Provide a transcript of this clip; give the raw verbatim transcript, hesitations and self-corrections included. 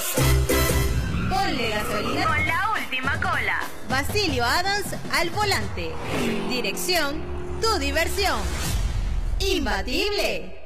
Ponle gasolina con la última cola. Basilio Adams al volante. Dirección, tu diversión. Imbatible.